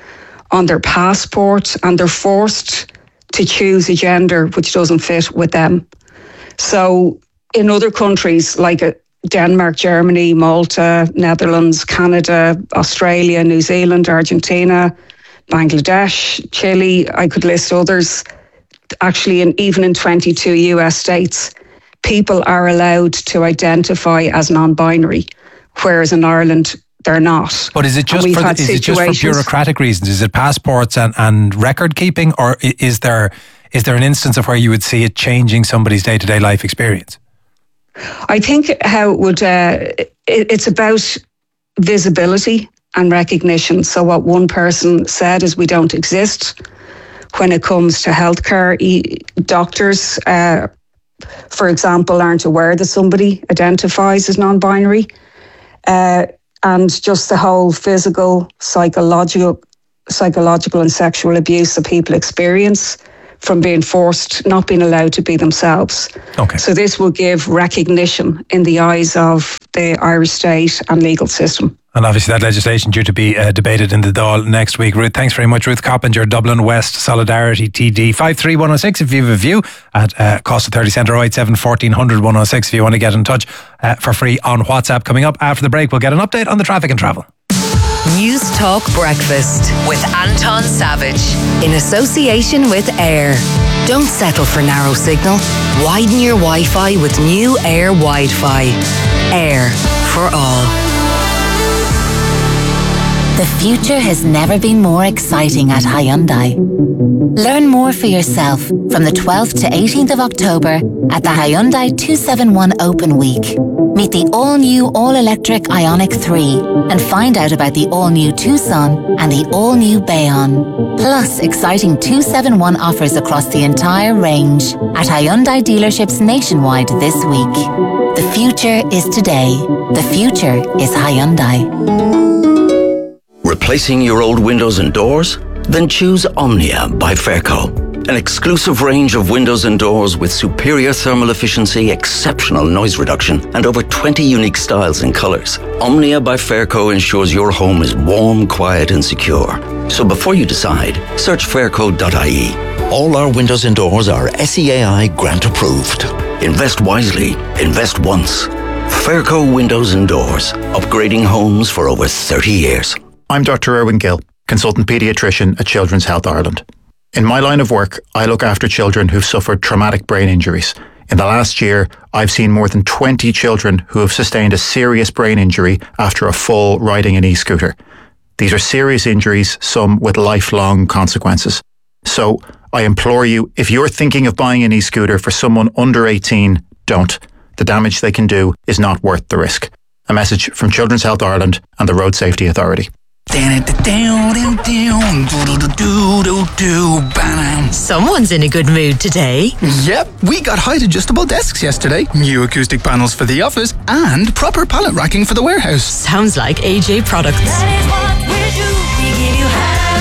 on their passport, and they're forced to choose a gender which doesn't fit with them. So in other countries like Denmark, Germany, Malta, Netherlands, Canada, Australia, New Zealand, Argentina, Bangladesh, Chile, I could list others. Actually, even in 22 US states, people are allowed to identify as non-binary, whereas in Ireland, they're not. But is it just for bureaucratic reasons? Is it passports and record keeping, or is there an instance of where you would see it changing somebody's day-to-day life experience? I think how it would, it's about visibility and recognition. So what one person said is we don't exist when it comes to healthcare. Doctors, for example, aren't aware that somebody identifies as non-binary. And just the whole physical, psychological and sexual abuse that people experience from being forced, not being allowed to be themselves. Okay. So this will give recognition in the eyes of the Irish state and legal system. And obviously that legislation due to be debated in the Dáil next week. Ruth, thanks very much. Ruth Coppinger, Dublin West Solidarity TD. 53106 if you have a view at cost of 30 cent, or 087 1400 106 if you want to get in touch for free on WhatsApp. Coming up after the break, we'll get an update on the traffic and travel. News Talk Breakfast with Anton Savage in association with Air. Don't settle for narrow signal. Widen your Wi-Fi with new Air Wi-Fi. Air for all. The future has never been more exciting at Hyundai. Learn more for yourself from the 12th to 18th of October at the Hyundai 271 Open Week. Meet the all-new all-electric Ioniq 3 and find out about the all-new Tucson and the all-new Bayon. Plus exciting 271 offers across the entire range at Hyundai dealerships nationwide this week. The future is today. The future is Hyundai. Replacing your old windows and doors? Then choose Omnia by Fairco. An exclusive range of windows and doors with superior thermal efficiency, exceptional noise reduction, and over 20 unique styles and colours. Omnia by Fairco ensures your home is warm, quiet and secure. So before you decide, search fairco.ie. All our windows and doors are SEAI grant approved. Invest wisely. Invest once. Fairco Windows and Doors. Upgrading homes for over 30 years. I'm Dr. Erwin Gill, consultant paediatrician at Children's Health Ireland. In my line of work, I look after children who've suffered traumatic brain injuries. In the last year, I've seen more than 20 children who have sustained a serious brain injury after a fall riding an e-scooter. These are serious injuries, some with lifelong consequences. So, I implore you, if you're thinking of buying an e-scooter for someone under 18, don't. The damage they can do is not worth the risk. A message from Children's Health Ireland and the Road Safety Authority. Someone's in a good mood today. Yep, we got height adjustable desks yesterday, new acoustic panels for the office, and proper pallet racking for the warehouse. Sounds like AJ Products. That is what we do. We give you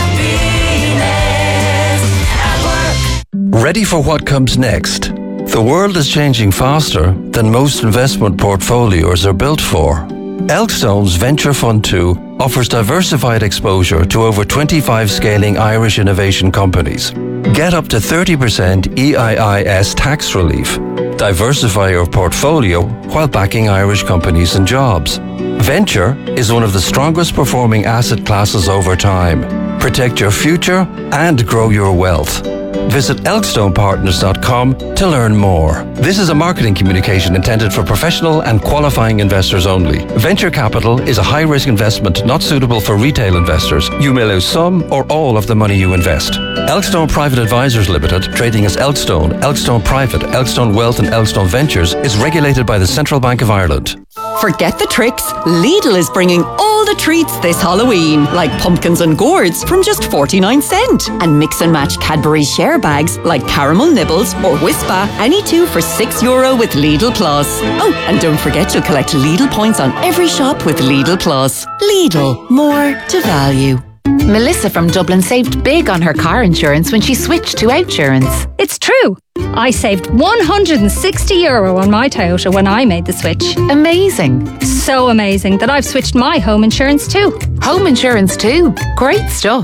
happiness at work. Ready for what comes next? The world is changing faster than most investment portfolios are built for. Elkstone's Venture Fund 2 offers diversified exposure to over 25 scaling Irish innovation companies. Get up to 30% EIIS tax relief. Diversify your portfolio while backing Irish companies and jobs. Venture is one of the strongest performing asset classes over time. Protect your future and grow your wealth. Visit elkstonepartners.com to learn more. This is a marketing communication intended for professional and qualifying investors only. Venture capital is a high-risk investment not suitable for retail investors. You may lose some or all of the money you invest. Elkstone Private Advisors Limited, trading as Elkstone, Elkstone Private, Elkstone Wealth and Elkstone Ventures, is regulated by the Central Bank of Ireland. Forget the tricks. Lidl is bringing all the treats this Halloween, like pumpkins and gourds from just 49 cent. And mix and match Cadbury share bags like caramel nibbles or Whispa, any two for €6 with Lidl Plus. Oh, and don't forget you'll collect Lidl points on every shop with Lidl Plus. Lidl, more to value. Melissa from Dublin saved big on her car insurance when she switched to Outsurance. It's true. I saved €160 on my Toyota when I made the switch. Amazing. So amazing that I've switched my home insurance too. Home insurance too? Great stuff.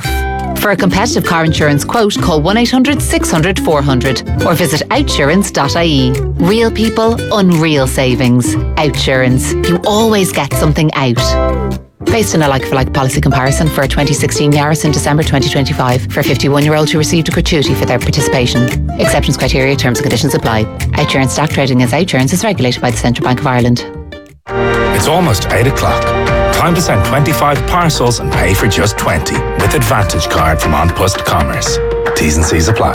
For a competitive car insurance quote, call 1-800-600-400 or visit outsurance.ie. Real people, unreal savings. Outsurance. You always get something out. Based on a like-for-like policy comparison for a 2016 Yaris in December 2025 for a 51-year-old who received a gratuity for their participation. Exceptions, criteria, terms and conditions apply. Outsurance stock trading as Outsurance is regulated by the Central Bank of Ireland. It's almost 8 o'clock. Time to send 25 parcels and pay for just 20 with Advantage Card from An Post Commerce. T's and C's apply.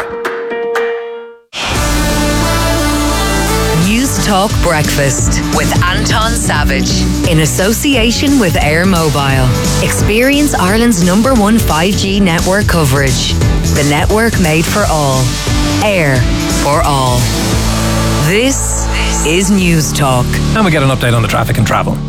News Talk Breakfast with Anton Savage in association with Air Mobile. Experience Ireland's #1 5G network coverage. The network made for all. Air for all. This is News Talk. And we get an update on the traffic and travel.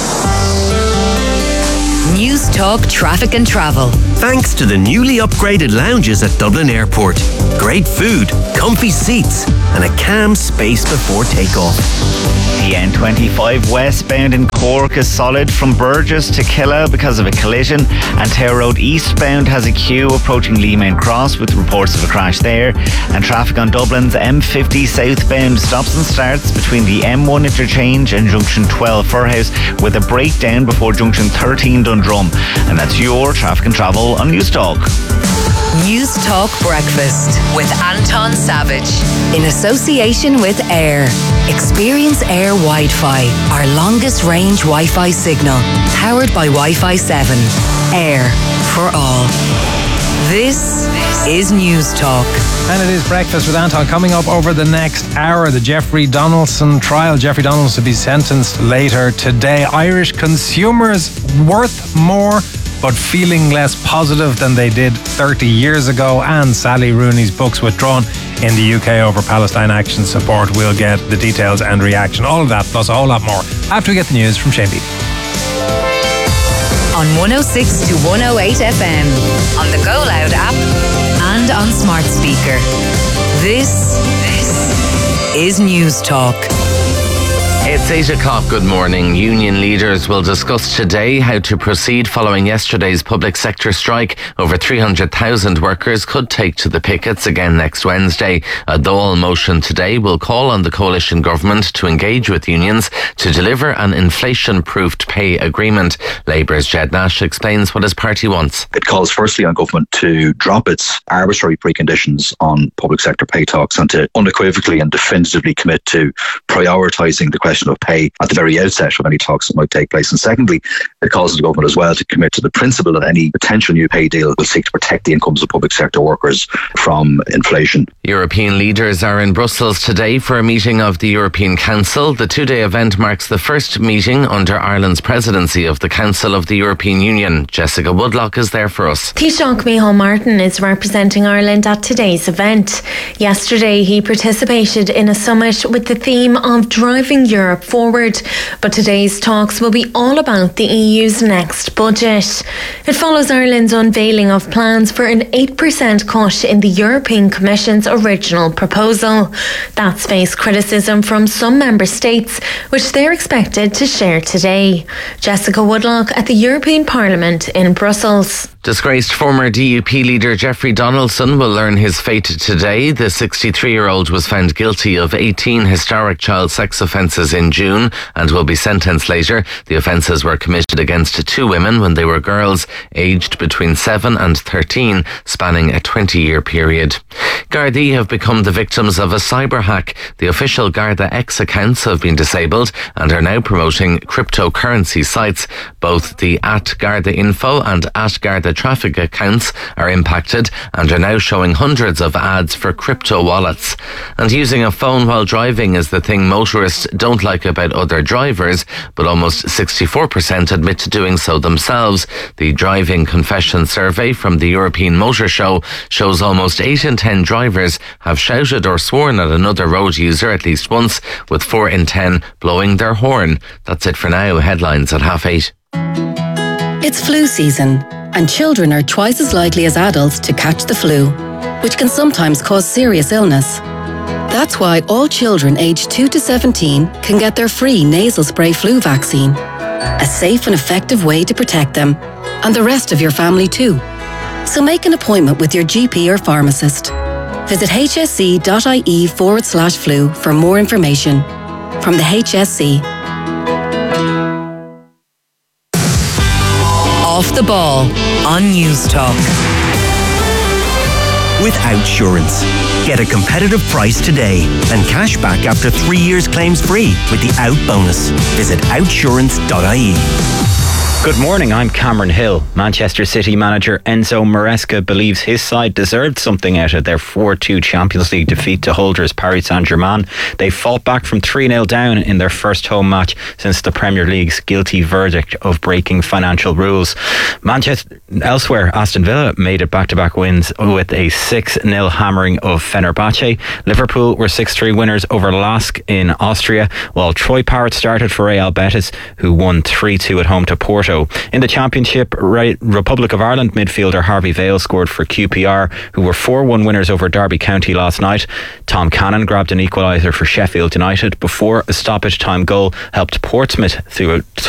News Talk Traffic and Travel. Thanks to the newly upgraded lounges at Dublin Airport. Great food, comfy seats, and a calm space before takeoff. The N25 westbound in Cork is solid from Burgess to Killa because of a collision, and Tower Road eastbound has a queue approaching Leemain Cross with reports of a crash there, and traffic on Dublin's M50 southbound stops and starts between the M1 interchange and Junction 12 Furhouse with a breakdown before Junction 13 Dundrum. And that's your traffic and travel on News Talk. News Talk Breakfast with Anton Savage in association with Air. Experience Air Wi-Fi, our longest range Wi-Fi signal, powered by Wi-Fi 7. Air for all. This is News Talk. And it is Breakfast with Anton. Coming up over the next hour, the Jeffrey Donaldson trial. Jeffrey Donaldson will be sentenced later today. Irish consumers worth more but feeling less positive than they did 30 years ago, and Sally Rooney's books withdrawn in the UK over Palestine Action Support. We'll get the details and reaction, all of that plus a whole lot more after we get the news from Shane Beatty. On 106 to 108 FM, on the Go Loud app and on smart speaker. This is News Talk. It's 8 o'clock. Good morning. Union leaders will discuss today how to proceed following yesterday's public sector strike. Over 300,000 workers could take to the pickets again next Wednesday. A Dáil motion today will call on the coalition government to engage with unions to deliver an inflation-proofed pay agreement. Labour's Jed Nash explains what his party wants. It calls firstly on government to drop its arbitrary preconditions on public sector pay talks and to unequivocally and definitively commit to prioritising the question of pay at the very outset of any talks that might take place. And secondly, it calls on the government as well to commit to the principle that any potential new pay deal will seek to protect the incomes of public sector workers from inflation. European leaders are in Brussels today for a meeting of the European Council. The two-day event marks the first meeting under Ireland's presidency of the Council of the European Union. Jessica Woodlock is there for us. Taoiseach Micheál Martin is representing Ireland at today's event. Yesterday he participated in a summit with the theme of driving Europe forward, but today's talks will be all about the EU's next budget. It follows Ireland's unveiling of plans for an 8% cut in the European Commission's original proposal. That's faced criticism from some member states, which they're expected to share today. Jessica Woodlock at the European Parliament in Brussels. Disgraced former DUP leader Jeffrey Donaldson will learn his fate today. The 63-year-old was found guilty of 18 historic child sex offences in June and will be sentenced later. The offences were committed against two women when they were girls, aged between 7 and 13, spanning a 20-year period. Gardaí have become the victims of a cyber hack. The official Garda X accounts have been disabled and are now promoting cryptocurrency sites. Both the @GardaInfo and @GardaTraffic accounts are impacted and are now showing hundreds of ads for crypto wallets. And using a phone while driving is the thing motorists don't like about other drivers, but almost 64% admit to doing so themselves. The Driving Confession survey from the European Motor Show shows almost 8 in 10 drivers have shouted or sworn at another road user at least once, with 4 in 10 blowing their horn. That's it for now. Headlines at 8:30. It's flu season, and children are twice as likely as adults to catch the flu, which can sometimes cause serious illness. That's why all children aged 2 to 17 can get their free nasal spray flu vaccine. A safe and effective way to protect them, and the rest of your family too. So make an appointment with your GP or pharmacist. Visit hsc.ie/flu for more information. From the HSC. Off the Ball on News Talk. With Outsurance. Get a competitive price today and cash back after 3 years claims free with the Out bonus. Visit outsurance.ie. Good morning, I'm Cameron Hill. Manchester City manager Enzo Maresca believes his side deserved something out of their 4-2 Champions League defeat to holders Paris Saint-Germain. They fought back from 3-0 down in their first home match since the Premier League's guilty verdict of breaking financial rules. Elsewhere, Aston Villa made it back-to-back wins with a 6-0 hammering of Fenerbahce. Liverpool were 6-3 winners over Lask in Austria, while Troy Parrott started for Real Betis, who won 3-2 at home to Porto. In the Championship, Republic of Ireland midfielder Harvey Vale scored for QPR, who were 4-1 winners over Derby County last night. Tom Cannon grabbed an equaliser for Sheffield United before a stoppage time goal helped Portsmouth through